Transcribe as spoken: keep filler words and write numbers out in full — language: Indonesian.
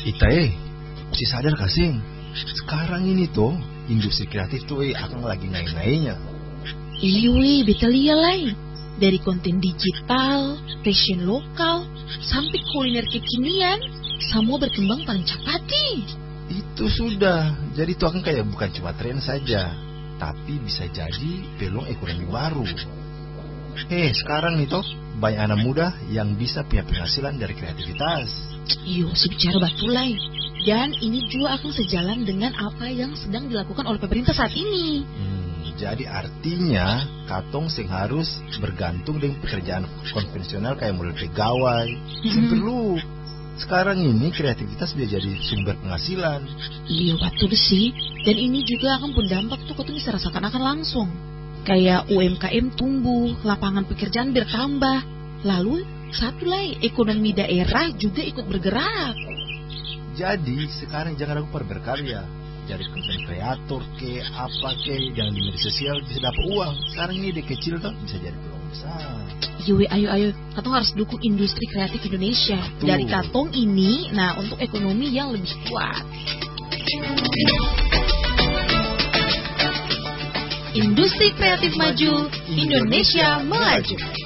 Itae, masih sadar kasing? Sekarang ini tuh industri kreatif tuh eh, akan lagi naik-naiknya. Iya, betul ya lah. Dari konten digital, fashion lokal, sampai kuliner kekinian, semua berkembang paling cepat nih. Itu sudah, jadi itu akan kayak bukan cuma tren saja, tapi bisa jadi peluang ekonomi baru. Eh, sekarang nih toh banyak anak muda yang bisa punya penghasilan dari kreativitas. Iya, sih bicara betul lah. Dan ini juga akan sejalan dengan apa yang sedang dilakukan oleh pemerintah saat ini. Hmm, jadi artinya katong sing harus bergantung dengan pekerjaan konvensional kayak model pegawai. Sing perlu. Sekarang ini kreativitas bisa jadi sumber penghasilan. Iya betul sih. Dan ini juga akan berdampak tuh kau tuh bisa rasakan akan langsung. Kayak U M K M tumbuh, lapangan pekerjaan bertambah. Lalu satu lagi ekonomi daerah juga ikut bergerak. Jadi sekarang jangan ragu pada berkarya. Jadi konten kreator ke apa ke, jangan di media sosial bisa dapat uang. Sekarang ini di kecil tuh bisa jadi peluang besar. Yui, ayo ayo, katong harus dukung industri kreatif Indonesia. Betul. Dari katong ini, nah untuk ekonomi yang lebih kuat. Industri kreatif maju, Indonesia melaju.